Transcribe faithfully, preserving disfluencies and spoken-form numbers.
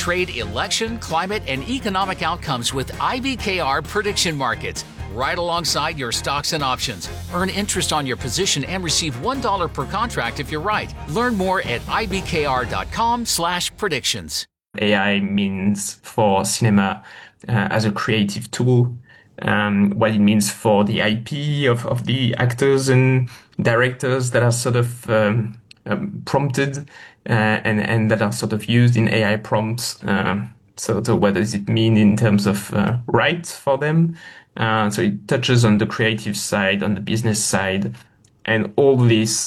trade election, climate, and economic outcomes with I B K R prediction markets, right alongside your stocks and options. Earn interest on your position and receive one dollar per contract if you're right. Learn more at ibkr.com slash predictions. A I means for cinema uh, as a creative tool, um, what it means for the I P of, of the actors and directors that are sort of um, um, prompted uh, and, and that are sort of used in A I prompts. Um, so, so what does it mean in terms of uh, rights for them? Uh, so it touches on the creative side, on the business side, and all this